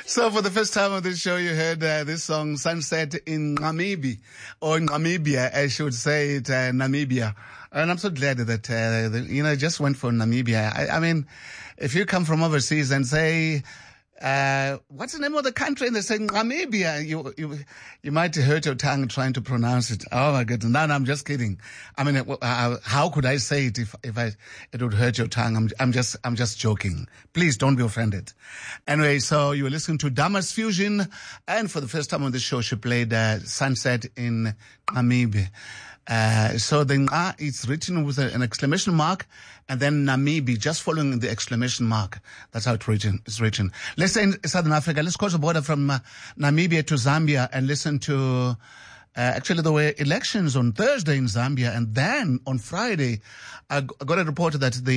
So for the first time on this show, you heard this song, Sunset in Namibi, or Namibia, I should say it, Namibia. And I'm so glad that, just went for Namibia. I mean, if you come from overseas and say, what's the name of the country? And they say Namibia. You might hurt your tongue trying to pronounce it. Oh my goodness. No, I'm just kidding. I mean, how could I say it if it would hurt your tongue? I'm just joking. Please don't be offended. Anyway, so you were listening to Damas Fusion, and for the first time on the show, she played Sunset in Namibia. So the Nga, it's written with an exclamation mark, and then Namibi, just following the exclamation mark. That's how it's written. Let's say in Southern Africa, let's cross the border from Namibia to Zambia and listen to, actually there were elections on Thursday in Zambia, and then on Friday, I got a report that the